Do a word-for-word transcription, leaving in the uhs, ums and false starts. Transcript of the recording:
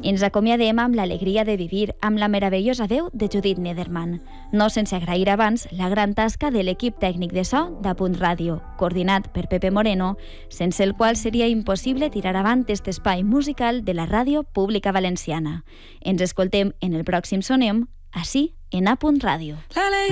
Ens acomiadem amb l'alegria de vivir amb la meravellosa veu de Judit Nederman, no sense agrair abans la gran tasca de l'equip tècnic de so d'Apunt Ràdio, coordinat per Pepe Moreno, sense el qual seria impossible tirar avant aquest espai musical de la ràdio pública valenciana. Ens escoltem en el pròxim Sonem, ací en Apunt Ràdio.